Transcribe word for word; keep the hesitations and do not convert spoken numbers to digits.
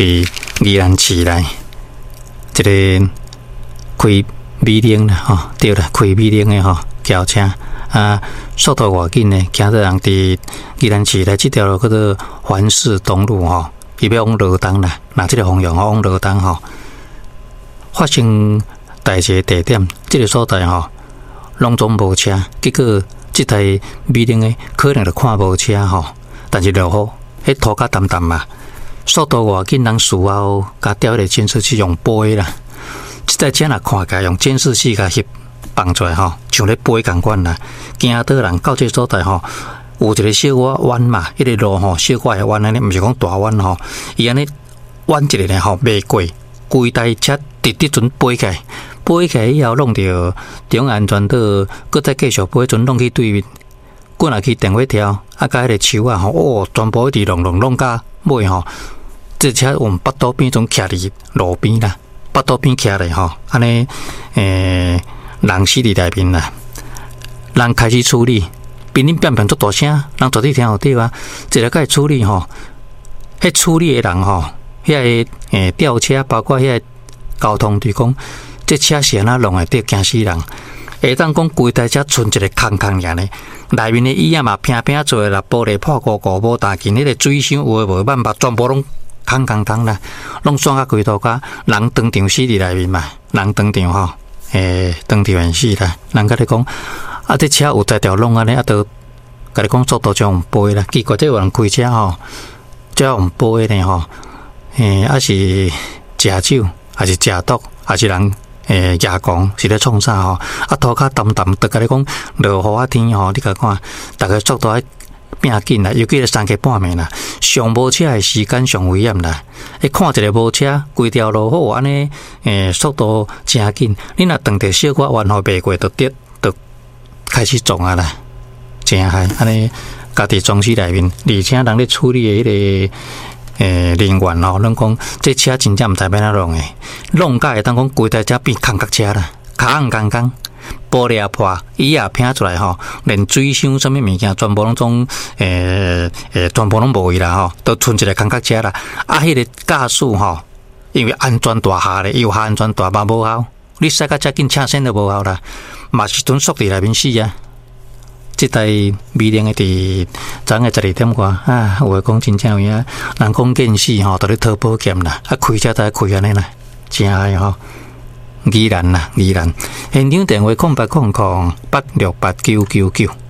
伫宜兰市内一个开米冷啦，吼，对啦，开米冷的吼轿车啊，速度偌紧呢，行到人伫宜兰市内这条路叫做环市东路吼，伊要往罗东啦，那这个方向往罗东吼，发生大一个地点，这个所在吼，拢总无车，结果这台米冷的可能就看无车吼，但是落雨，迄土较澹澹嘛。速度偌紧，人事后甲调迄个监视器用飞啦。即台车若看起来用监视器甲翕放出来吼，像咧飞共款啦。行倒人到这所在吼，有一个小弯弯嘛，迄、那个路吼小块弯安尼，毋是讲大弯吼。伊安尼弯一个咧吼，袂过，规台车直直准飞起来，飞起来以后弄着中安全岛，搁再继续飞，准弄去对面。过来去电话条，啊，甲迄个树啊吼，哦，全部一直弄弄弄到尾吼。这车往北道边种徛伫路边啦，北道边徛咧吼，安尼诶，人死伫内面啦，人开始处理，边恁变变足大声，人绝对听有对啊。一个甲伊处理吼，迄处理的人吼，遐个诶吊车，包括遐个交通队讲，这车是安怎弄诶，得惊死人。下当讲规台车剩一个空空尔呢，内面的椅仔嘛平平做啦，玻璃破糊糊无打紧，迄个水箱有诶无办法，全部拢空空空啦，拢算甲规头家人当场死伫内面嘛，人当场吼，诶，当场死啦。人甲你讲，啊，这车有在条弄安尼，啊，都甲你讲速度将飞啦。结果这有人开车吼，这用飞呢吼，诶，啊是食酒，还是食毒，还是人？诶，夜光是咧创啥吼？啊，土较澹澹，就甲你讲落雨啊天吼，你甲看，大概速度爱变紧啦，尤其是三更半暝啦，上无车的时间上危险啦。你看一个无车，规条路好安尼，诶，速度真紧，你若当着小可弯后袂过，就跌，就开始撞啊啦，真害安尼，家己装死内面，而且人咧处理的迄个。诶，人员吼，拢讲这车真正毋知要哪弄诶，弄甲会当讲规台车变空壳车啦，卡硬刚刚，玻璃也破，椅也拼出来吼，连水箱什么物件全部拢总诶诶，全部拢无去啦吼，都剩一个空壳车啦。啊，迄、那个驾驶吼，因为安全大厦咧，又安全大嘛无效，你驶甲遮紧车线都无效啦，嘛是准缩伫内面死啊。这台米冷的伫昨下十二点外啊，有诶讲真正有影，人讲见死吼，都咧讨保险啦，啊开车才开安尼啦，真害吼，宜兰啦，宜兰现场电话空八空空八六八九九九。